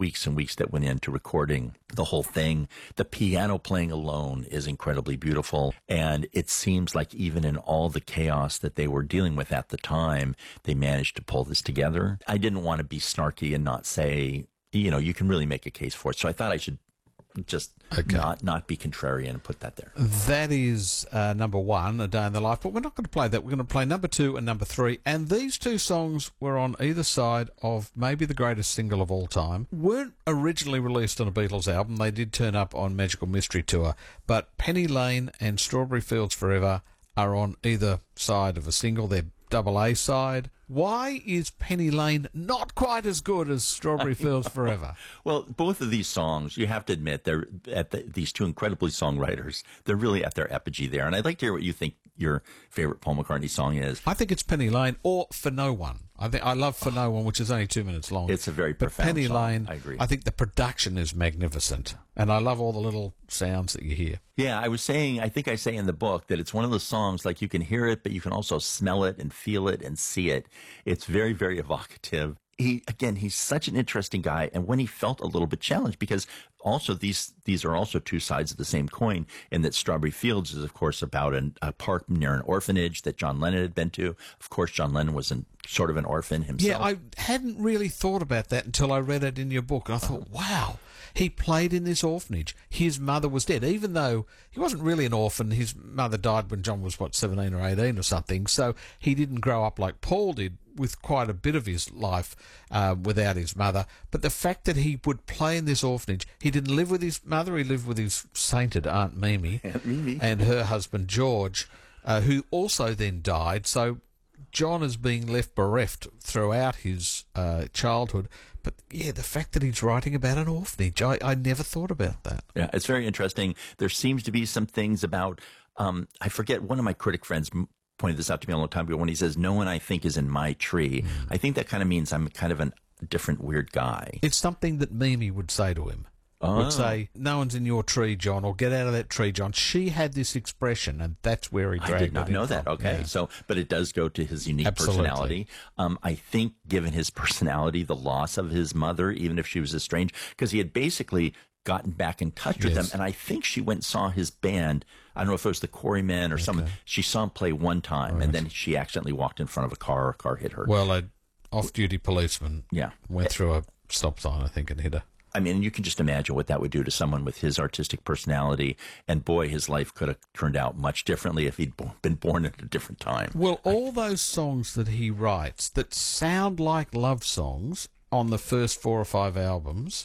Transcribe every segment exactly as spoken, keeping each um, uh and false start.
weeks and weeks that went into recording the whole thing. The piano playing alone is incredibly beautiful. And it seems like even in all the chaos that they were dealing with at the time, they managed to pull this together. I didn't want to be snarky and not say, you know, you can really make a case for it. So I thought I should just okay. not not be contrarian and put that there. That is uh, number one, A Day in the Life, but we're not going to play that. We're going to play number two and number three, and these two songs were on either side of maybe the greatest single of all time. Weren't originally released on a Beatles album. They did turn up on Magical Mystery Tour, but Penny Lane and Strawberry Fields Forever are on either side of a single. They're double A side. Why is Penny Lane not quite as good as Strawberry Fields Forever? Well, both of these songs, you have to admit, they're at the, these two incredibly songwriters. They're really at their apogee there. And I'd like to hear what you think your favorite Paul McCartney song is. I think it's Penny Lane or For No One. I think I love For No One, which is only two minutes long. It's a very but profound Penny song. Lane, I agree. I think the production is magnificent, and I love all the little sounds that you hear. Yeah, I was saying, I think I say in the book that it's one of those songs, like you can hear it, but you can also smell it and feel it and see it. It's very, very evocative. He, again, he's such an interesting guy, and when he felt a little bit challenged, because also these these are also two sides of the same coin, in that Strawberry Fields is, of course, about an, a park near an orphanage that John Lennon had been to. Of course, John Lennon was an, sort of an orphan himself. Yeah, I hadn't really thought about that until I read it in your book, and I thought, wow, he played in this orphanage. His mother was dead, even though he wasn't really an orphan. His mother died when John was, what, seventeen or eighteen or something, so he didn't grow up like Paul did, with quite a bit of his life uh, without his mother. But the fact that he would play in this orphanage, he didn't live with his mother, he lived with his sainted Aunt Mimi, Aunt Mimi. and her husband George, uh, who also then died. So John is being left bereft throughout his uh, childhood. But yeah, the fact that he's writing about an orphanage, I, I never thought about that. Yeah, it's very interesting. There seems to be some things about, um, I forget, one of my critic friends pointed this out to me a long time ago when he says, no one I think is in my tree. Mm. I think that kind of means I'm kind of an, a different weird guy. It's something that Mimi would say to him. Oh. Would say, no one's in your tree, John, or get out of that tree, John. She had this expression, and that's where he dragged it. I did not know that. From. Okay. Yeah. So, but it does go to his unique Absolutely. personality. Um, I think given his personality, the loss of his mother, even if she was estranged, because he had basically gotten back in touch with yes. them. And I think she went and saw his band. I don't know if it was the Quarrymen or okay. someone. She saw him play one time, right. and then she accidentally walked in front of a car. A car hit her. Well, an off-duty policeman yeah. went through a stop sign, I think, and hit her. I mean, you can just imagine what that would do to someone with his artistic personality. And boy, his life could have turned out much differently if he'd been born at a different time. Well, all those songs that he writes that sound like love songs on the first four or five albums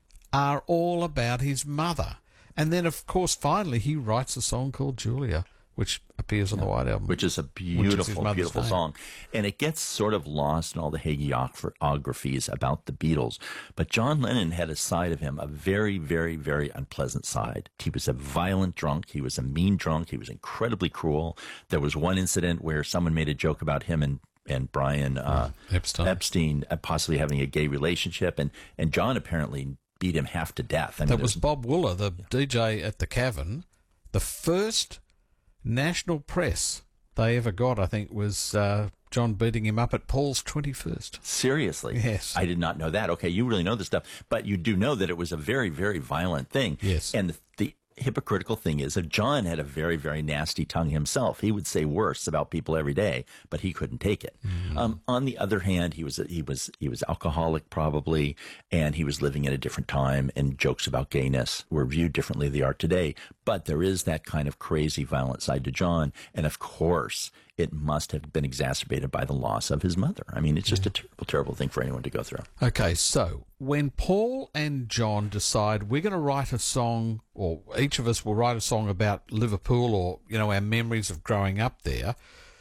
are all about his mother. And then, of course, finally, he writes a song called Julia, which appears on yeah, the White Album. Which is a beautiful, is beautiful name. song. And it gets sort of lost in all the hagiographies about the Beatles. But John Lennon had a side of him, a very, very, very unpleasant side. He was a violent drunk. He was a mean drunk. He was incredibly cruel. There was one incident where someone made a joke about him and and Brian uh, Epstein, Epstein uh, possibly having a gay relationship. And, and John apparently beat him half to death. I mean, that was Bob Wooler, the yeah. D J at the Cavern. The first national press they ever got, I think, was uh, John beating him up at Paul's twenty-first. Seriously? Yes. I did not know that. Okay, you really know this stuff. But you do know that it was a very, very violent thing. Yes. And the, the hypocritical thing is that John had a very, very nasty tongue himself. He would say worse about people every day, but he couldn't take it. Mm. Um, on the other hand, he was he was he was alcoholic probably, and he was living in a different time, and jokes about gayness were viewed differently than they are today. But there is that kind of crazy, violent side to John, and of course, it must have been exacerbated by the loss of his mother. I mean, it's just yeah. a terrible, terrible thing for anyone to go through. Okay, so when Paul and John decide we're going to write a song, or each of us will write a song about Liverpool or, you know, our memories of growing up there,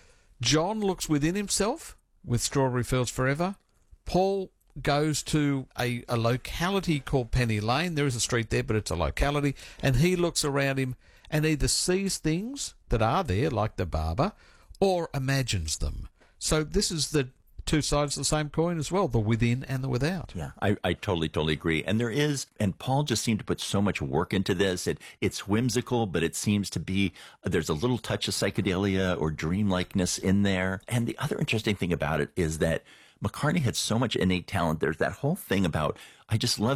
John looks within himself with Strawberry Fields Forever. Paul goes to a, a locality called Penny Lane. There is a street there, but it's a locality. And he looks around him and either sees things that are there, like the barber, or imagines them. So this is the two sides of the same coin as well, the within and the without. Yeah, I, I totally, totally agree. And there is, and Paul just seemed to put so much work into this. It, it's whimsical, but it seems to be, there's a little touch of psychedelia or dreamlikeness in there. And the other interesting thing about it is that McCartney had so much innate talent. There's that whole thing about, I just love